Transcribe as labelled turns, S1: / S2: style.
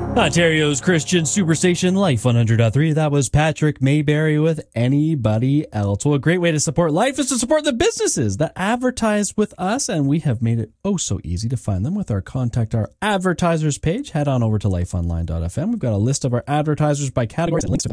S1: Ontario's Christian Superstation Life 100.3. That was Patrick Mayberry with Anybody Else. Well, a great way to support Life is to support the businesses that advertise with us, and we have made it oh so easy to find them with our Contact Our Advertisers page. Head on over to lifeonline.fm. We've got a list of our advertisers by categories and links to